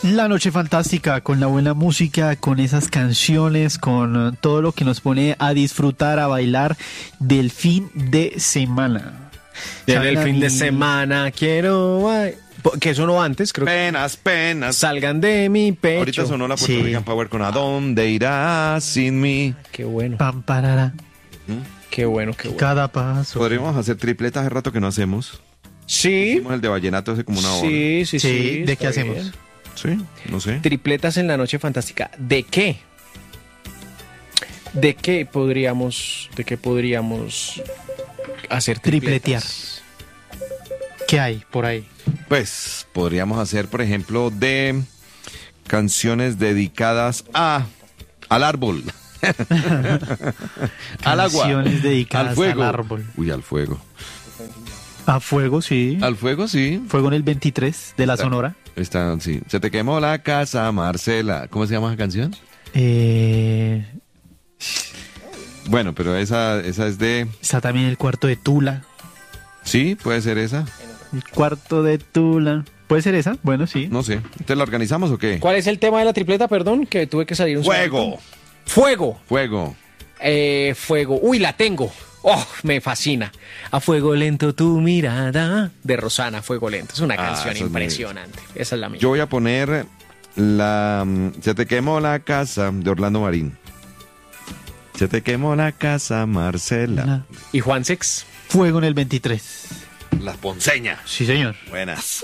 La noche fantástica, con la buena música, con esas canciones, con todo lo que nos pone a disfrutar, a bailar del fin de semana. En el fin de semana quiero... Que sonó antes, creo que... Penas. Salgan de mi pecho. Ahorita sonó la Puerto Sí. Rican Power con ¿A dónde irás sin mí? Qué bueno, Pam, parara, qué bueno, qué bueno. cada paso. Podríamos hacer tripletas, hace rato que no hacemos. Sí, Hicimos el de vallenato hace como una hora. sí. Sí, ¿de qué está hacemos? bien. Sí, no sé. Tripletas en la noche fantástica. ¿De qué? ¿De qué podríamos hacer Tripletear. tripletas? ¿Qué hay por ahí? Pues podríamos hacer, por ejemplo, de canciones dedicadas al árbol. Al agua. Canciones dedicadas al fuego. al árbol. Uy, al fuego. A fuego, sí. Al fuego, sí. Fuego en el 23 de la Sonora. Está, sí. Se te quemó la casa, Marcela. ¿Cómo se llama esa canción? Bueno, pero esa es de... Está también el cuarto de Tula. Sí, puede ser esa. El cuarto de Tula. ¿Puede ser esa? Bueno, sí. No sé. ¿Te la organizamos o qué? ¿Cuál es el tema de la tripleta, perdón? Que tuve que salir un Fuego. segundo. Fuego. Fuego. Fuego. Uy, la tengo. Oh, me fascina. A fuego lento tu mirada. De Rosana, Fuego Lento. Es una canción esa es muy- impresionante. Esa es la mía. Yo voy a poner Se te quemó la casa de Orlando Marín. Se te quemó la casa, Marcela. ¿Y Juan Sex? Fuego en el 23. Las Ponceñas. Sí, señor. Buenas.